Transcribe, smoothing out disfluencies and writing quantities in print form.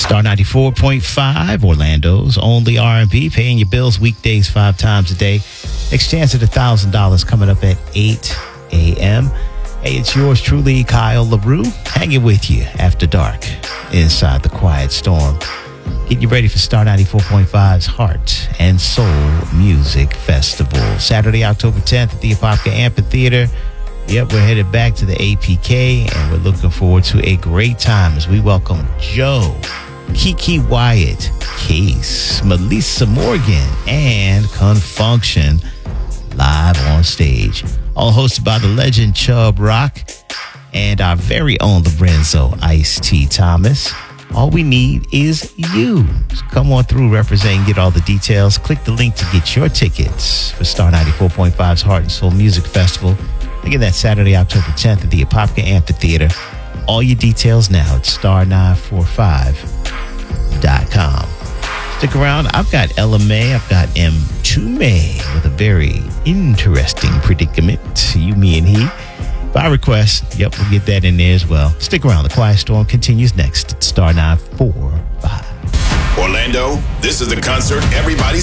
Star 94.5, Orlando's only R&B, paying your bills weekdays 5 times a day. Next chance at $1,000 coming up at 8 a.m. Hey, it's yours truly, Kyle LaRue, hanging with you after dark inside the Quiet Storm. Get you ready for Star 94.5's Heart and Soul Music Festival. Saturday, October 10th at the Apopka Amphitheater. Yep, we're headed back to the APK, and we're looking forward to a great time as we welcome Joe, Kiki Wyatt, Case, Melissa Morgan, and Confunction live on stage. All hosted by the legend Chubb Rock and our very own Lorenzo Ice-T Thomas. All we need is you. So come on through, represent, get all the details. Click the link to get your tickets for Star 94.5's Heart and Soul Music Festival. Again, that's Saturday, October 10th at the Apopka Amphitheater. All your details now at star945.com. Stick around. I've got Ella May. I've got M2 May with a very interesting predicament. You, me, and he. By request. Yep, we'll get that in there as well. Stick around. The Quiet Storm continues next at Star 945. Orlando, this is the concert everybody's